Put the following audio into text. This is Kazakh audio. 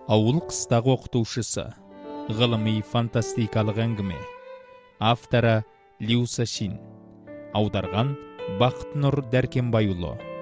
Ауыл қыстағы оқытушысы. Ғылыми фантастикалық әңгіме. Авторы Люся Шин. Аударған Бақытнұр Дәркембайұлы.